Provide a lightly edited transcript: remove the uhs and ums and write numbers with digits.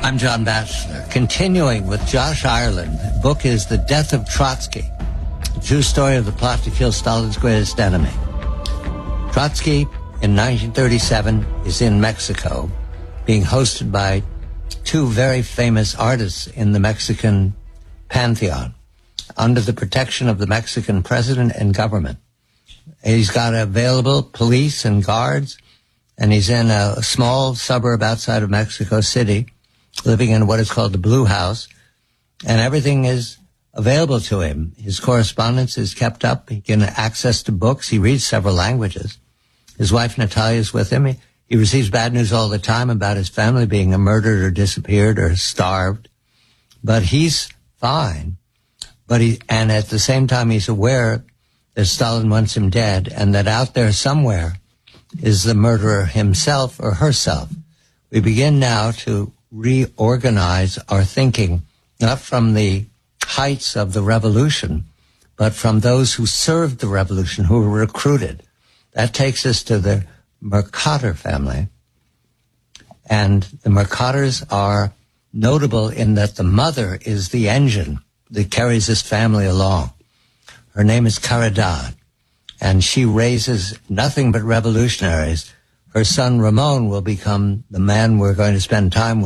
I'm John Batchelor. Continuing with Josh Ireland, the book is The Death of Trotsky, a true story of the plot to kill Stalin's greatest enemy. Trotsky, in 1937, is in Mexico, being hosted by two very famous artists in the Mexican pantheon, under the protection of the Mexican president and government. He's got available police and guards, and he's in a small suburb outside of Mexico City, living in what is called the Blue House, and everything is available to him. His correspondence is kept up. He can access to books. He reads several languages. His wife, Natalia, is with him. He receives bad news all the time about his family being murdered or disappeared or starved. But he's fine. And at the same time, he's aware that Stalin wants him dead and that out there somewhere is the murderer himself or herself. We begin now to reorganize our thinking, not from the heights of the revolution, but from those who served the revolution, who were recruited. That takes us to the Mercator family. And the Mercators are notable in that the mother is the engine that carries this family along. Her name is Caridad, and she raises nothing but revolutionaries. Her son Ramon will become the man we're going to spend time with.